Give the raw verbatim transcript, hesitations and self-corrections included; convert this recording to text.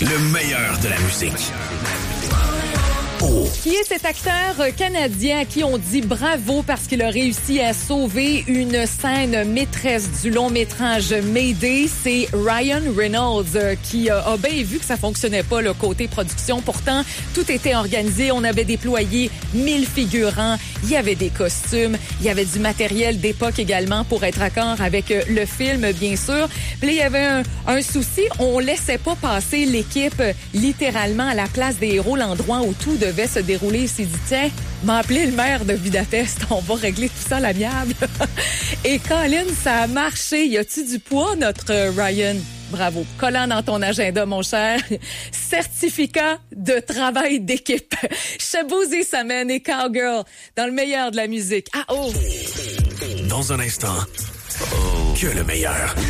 Le meilleur de la musique. Oh. Qui est cet acteur canadien à qui on dit bravo parce qu'il a réussi à sauver une scène maîtresse du long métrage Mayday? C'est Ryan Reynolds qui a bien vu que ça fonctionnait pas le côté production. Pourtant, tout était organisé. On avait déployé mille figurants. Il y avait des costumes. Il y avait du matériel d'époque également pour être accord avec le film, bien sûr. Puis là, il y avait un, un souci. On laissait pas passer l'équipe littéralement à la place des héros, l'endroit où tout devait se dérouler. Il s'est dit, tiens, m'a appelé le maire de Budapest, on va régler tout ça à l'amiable. Et Colin, ça a marché. Y a-tu du poids, notre Ryan? Bravo. Collant dans ton agenda, mon cher. Certificat de travail d'équipe. Shaboozey Samman et Cowgirl dans le meilleur de la musique. Ah oh! Dans un instant, que le meilleur.